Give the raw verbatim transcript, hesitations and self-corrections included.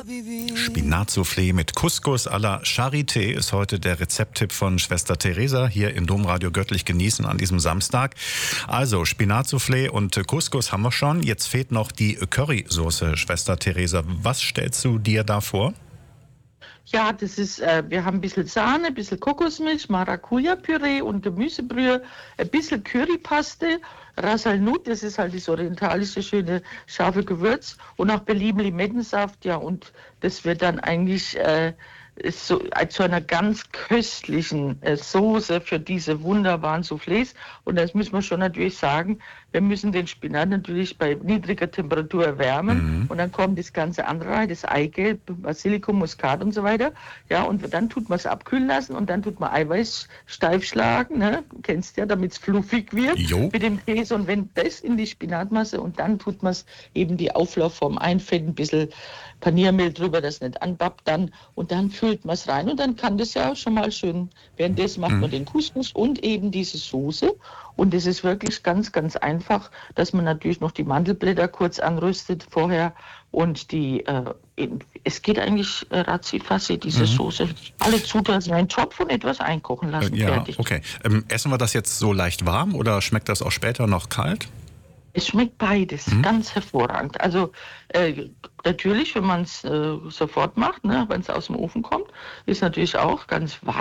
Spinatsoufflé mit Couscous à la Charité ist heute der Rezepttipp von Schwester Theresa hier in Domradio Göttlich genießen an diesem Samstag. Also Spinatsoufflé und Couscous haben wir schon. Jetzt fehlt noch die Currysoße, Schwester Theresa. Was stellst du dir da vor? Ja, das ist, äh, wir haben ein bisschen Sahne, ein bisschen Kokosmilch, Maracuja-Püree und Gemüsebrühe, ein bisschen Currypaste, Ras al Hanout, das ist halt das orientalische schöne scharfe Gewürz und nach Belieben Limettensaft, ja, und das wird dann eigentlich äh, so, äh, zu einer ganz köstlichen äh, Soße für diese wunderbaren Soufflés. Und das müssen wir schon natürlich sagen, wir müssen den Spinat natürlich bei niedriger Temperatur erwärmen Mhm. und dann kommt das ganze andere rein, das Eigelb, Basilikum, Muskat und so weiter. Ja, und dann tut man es abkühlen lassen und dann tut man Eiweiß steif schlagen, ne? Du kennst ja, damit es fluffig wird Jo. mit dem Käse. Und wenn das in die Spinatmasse und dann tut man es eben die Auflaufform einfetten, ein bisschen Paniermehl drüber, das nicht anbappt dann und dann füllt man es rein und dann kann das ja schon mal schön, währenddessen macht Mhm. man den Couscous und eben diese Soße und es ist wirklich ganz, ganz einfach, dass man natürlich noch die Mandelblätter kurz anrüstet vorher und die, äh, in, es geht eigentlich äh, ratzi-fassi, diese Mhm. Soße, alle Zutaten in einen Topf und etwas einkochen lassen, Äh, Ja, fertig. okay. Ähm, essen wir das jetzt so leicht warm oder schmeckt das auch später noch kalt? Es schmeckt beides Mhm. ganz hervorragend. Also äh, natürlich, wenn man es äh, sofort macht, ne, wenn es aus dem Ofen kommt, ist natürlich auch ganz warm.